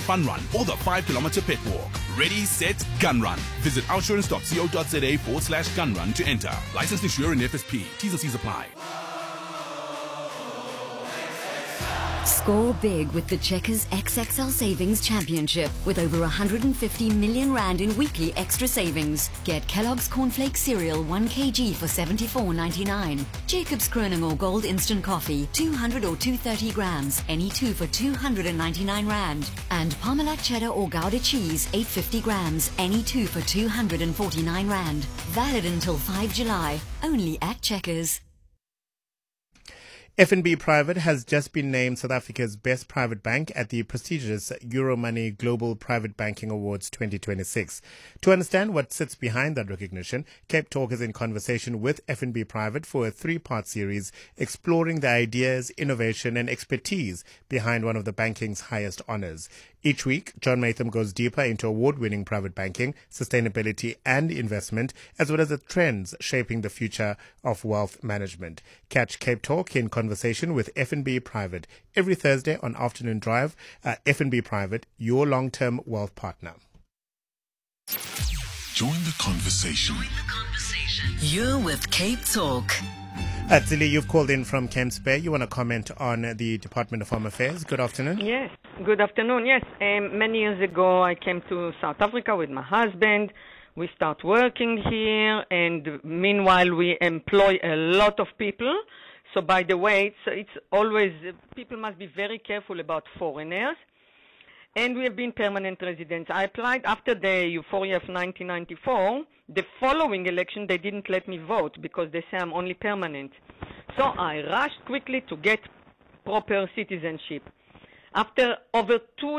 fun run or the 5-kilometer pit walk. Ready, set, gun run. Visit outsurance.co.za/gun run to enter. Licensed insurer and FSP. T's and C's apply. Score big with the Checkers XXL Savings Championship with over 150 million rand in weekly extra savings. Get Kellogg's Cornflake Cereal 1 kg for $74.99. Jacob's Kroninger Gold Instant Coffee 200 or 230 grams, any two for 299 rand. And Parmalat Cheddar or Gouda Cheese 850 grams, any two for 249 rand. Valid until 5 July, only at Checkers. FNB Private has just been named South Africa's best private bank at the prestigious Euromoney Global Private Banking Awards 2026. To understand what sits behind that recognition, Cape Talk is in conversation with FNB Private for a 3-part series exploring the ideas, innovation and expertise behind one of the banking's highest honors. Each week, John Matham goes deeper into award-winning private banking, sustainability and investment, as well as the trends shaping the future of wealth management. Catch Cape Talk in conversation with FNB Private every Thursday on Afternoon Drive. FNB Private, your long-term wealth partner. Join the conversation. You're with Cape Talk. Zili, you've called in from Camps Bay. You want to comment on the Department of Home Affairs. Good afternoon. Yes, good afternoon. Yes, many years ago I came to South Africa with my husband. We start working here, and meanwhile we employ a lot of people. So by the way, it's always, people must be very careful about foreigners. And we have been permanent residents. I applied after the euphoria of 1994. The following election, they didn't let me vote because they say I'm only permanent. So I rushed quickly to get proper citizenship. After over 2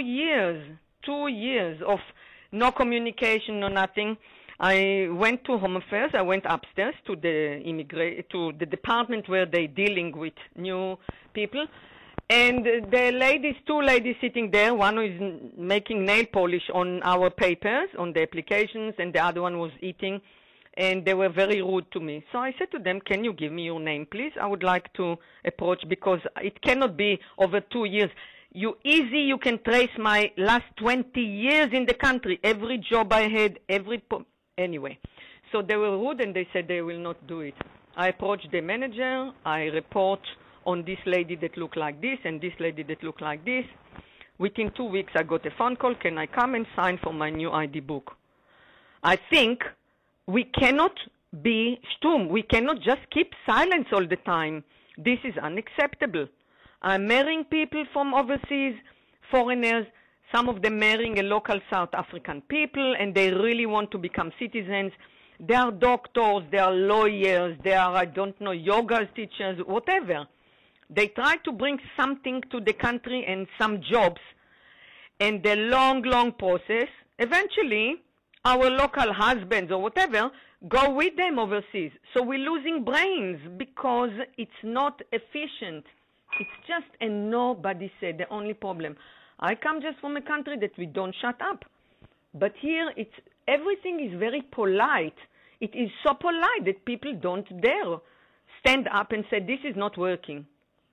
years of no communication, no nothing, I went to Home Affairs. I went upstairs to the department where they're dealing with new people. And the two ladies sitting there, one is making nail polish on our papers, on the applications, and the other one was eating, and they were very rude to me. So I said to them, can you give me your name, please? I would like to approach, because it cannot be over 2 years. You can trace my last 20 years in the country, every job I had, anyway. So they were rude, and they said they will not do it. I approached the manager, I report on this lady that looked like this and this lady that looked like this. Within 2 weeks, I got a phone call. Can I come and sign for my new ID book? I think we cannot be stum. We cannot just keep silence all the time. This is unacceptable. I'm marrying people from overseas, foreigners, some of them marrying a local South African people, and they really want to become citizens. They are doctors, they are lawyers, they are, I don't know, yoga teachers, whatever. They try to bring something to the country and some jobs. And the long process, eventually, our local husbands or whatever go with them overseas. So we're losing brains because it's not efficient. It's just a nobody said, the only problem. I come just from a country that we don't shut up. But here, everything is very polite. It is so polite that people don't dare stand up and say, this is not working.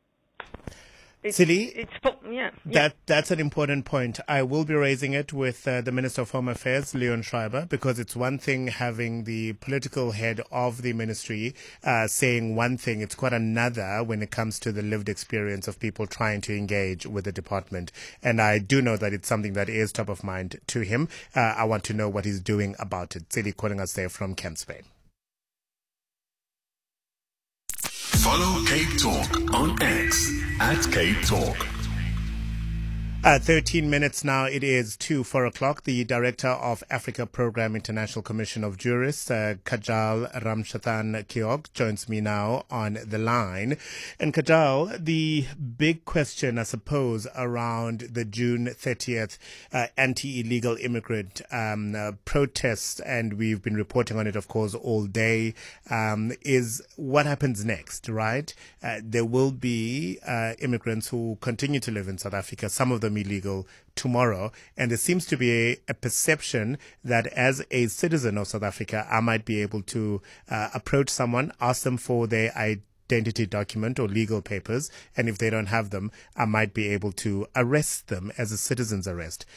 Zili, that's an important point. I will be raising it with the Minister of Home Affairs, Leon Schreiber, because it's one thing having the political head of the ministry saying one thing. It's quite another when it comes to the lived experience of people trying to engage with the department. And I do know that it's something that is top of mind to him. I want to know what he's doing about it. Zili calling us there from Camps Bay. Follow Cape Talk on X at Cape Talk. 13 minutes now. It is 4 o'clock. The Director of Africa Program International Commission of Jurists, Kajal Ramchandran Keoch, joins me now on the line. And Kajal, the big question, I suppose, around the June 30th anti-illegal immigrant protests, and we've been reporting on it, of course, all day, is what happens next, right? There will be immigrants who continue to live in South Africa, some of them illegal, tomorrow, and there seems to be a perception that as a citizen of South Africa, I might be able to approach someone, ask them for their identity document or legal papers, and if they don't have them, I might be able to arrest them as a citizen's arrest.